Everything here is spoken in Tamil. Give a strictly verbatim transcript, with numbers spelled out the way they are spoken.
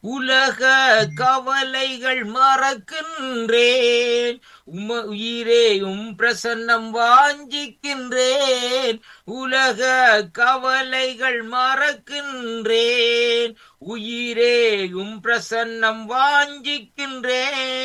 உலக கவலைகள் மறக்கின்றேன். உம உயிரே உம் பிரசன்னம் வாஞ்சிக்கின்றேன். உலக கவலைகள் மறக்கின்றேன். உயிரே உம் பிரசன்னம் வாஞ்சிக்கின்றேன்.